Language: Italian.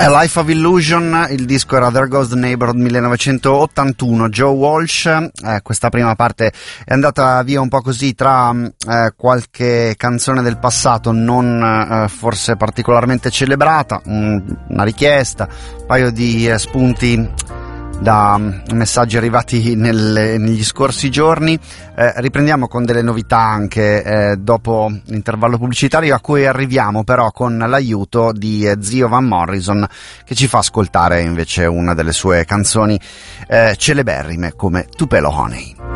A Life of Illusion, il disco era There Goes the Neighborhood 1981, Joe Walsh. Questa prima parte è andata via un po' così tra qualche canzone del passato non forse particolarmente celebrata, una richiesta, un paio di spunti da messaggi arrivati negli scorsi giorni. Riprendiamo con delle novità anche dopo l'intervallo pubblicitario, a cui arriviamo però con l'aiuto di zio Van Morrison, che ci fa ascoltare invece una delle sue canzoni celeberrime come Tupelo Honey.